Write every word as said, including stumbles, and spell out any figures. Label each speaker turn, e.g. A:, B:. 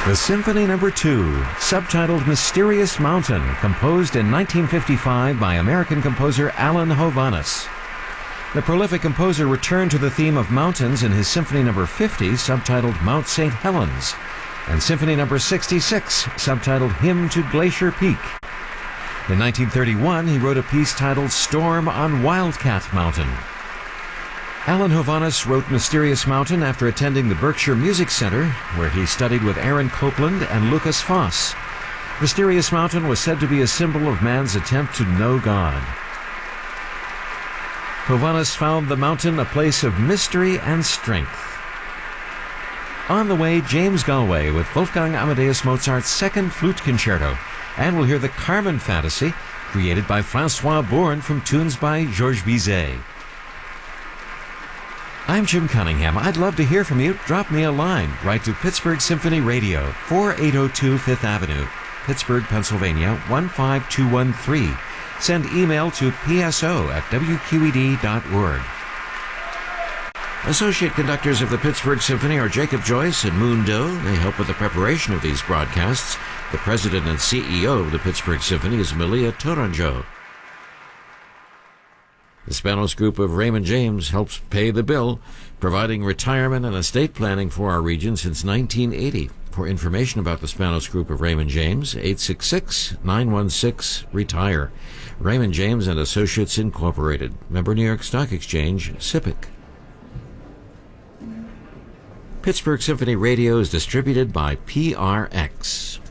A: The Symphony Number two, subtitled Mysterious Mountain, composed in nineteen fifty-five by American composer Alan Hovhaness. The prolific composer returned to the theme of mountains in his Symphony Number fifty, subtitled Mount Saint Helens, and Symphony Number sixty-six, subtitled Hymn to Glacier Peak. In nineteen thirty-one, he wrote a piece titled Storm on Wildcat Mountain. Alan Hovhaness wrote Mysterious Mountain after attending the Berkshire Music Center, where he studied with Aaron Copland and Lucas Foss. Mysterious Mountain was said to be a symbol of man's attempt to know God. Hovhaness found the mountain a place of mystery and strength. On the way, James Galway with Wolfgang Amadeus Mozart's Second Flute Concerto, and we'll hear the Carmen Fantasy, created by Francois Bourne from tunes by Georges Bizet. I'm Jim Cunningham. I'd love to hear from you. Drop me a line. Write to Pittsburgh Symphony Radio, forty-eight oh two Fifth Avenue, Pittsburgh, Pennsylvania, one five two one three. Send email to p s o at w q e d dot org. Associate conductors of the Pittsburgh Symphony are Jacob Joyce and Moon Doe. They help with the preparation of these broadcasts. The president and C E O of the Pittsburgh Symphony is Malia Tourangeau. The Spanos Group of Raymond James helps pay the bill, providing retirement and estate planning for our region since nineteen eighty. For information about the Spanos Group of Raymond James, eight six six, nine one six, RETIRE. Raymond James and Associates Incorporated. Member New York Stock Exchange, S I P C. Pittsburgh Symphony Radio is distributed by P R X.